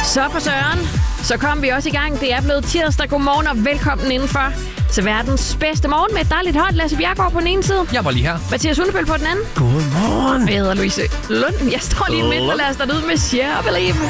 Så for søren, så kom vi også i gang. Det er blevet tirsdag. Godmorgen og velkommen indenfor til verdens bedste morgen med et dejligt hold. Lasse Bjergård på den ene side. Jeg var lige her. Mathias Hundebøl på den anden. Godmorgen. Jeg hedder Louise Lund. Jeg står lige midt og lader dig ud med Share Believe.